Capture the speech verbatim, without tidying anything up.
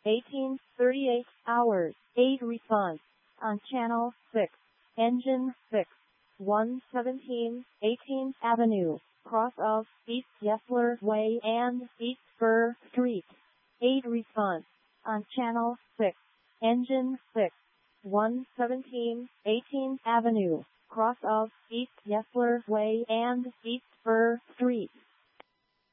eighteen thirty-eight hours, eight response. On channel six, engine six, one seventeen eighteenth Avenue, cross of East Yesler Way and East Spur Street. eight response. On channel six, engine six, one seventeen eighteenth Avenue, cross of East Yesler Way and East Spur Street.